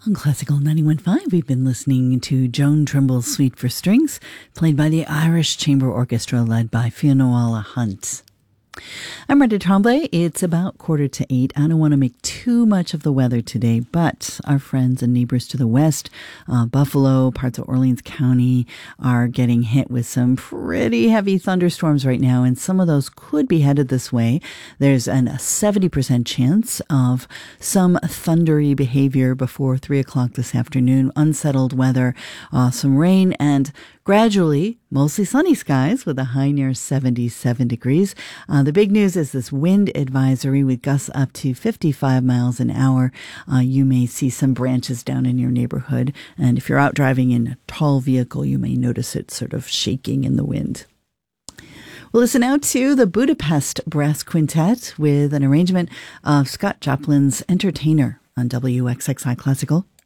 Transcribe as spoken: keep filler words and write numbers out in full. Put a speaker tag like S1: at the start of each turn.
S1: On Classical ninety-one point five, we've been listening to Joan Trimble's Suite for Strings, played by the Irish Chamber Orchestra led by Fionnuala Hunt. I'm Brenda Tremblay. It's about quarter to eight. I don't want to make too much of the weather today, but our friends and neighbors to the west, uh, Buffalo, parts of Orleans County, are getting hit with some pretty heavy thunderstorms right now, and some of those could be headed this way. There's an, a seventy percent chance of some thundery behavior before three o'clock this afternoon, unsettled weather, uh, some rain, and gradually mostly sunny skies with a high near seventy-seven degrees. Uh, the big news is this wind advisory with gusts up to fifty-five miles an hour. Uh, you may see some branches down in your neighborhood. And if you're out driving in a tall vehicle, you may notice it sort of shaking in the wind. We'll listen now to the Budapest Brass Quintet with an arrangement of Scott Joplin's Entertainer on W X X I Classical.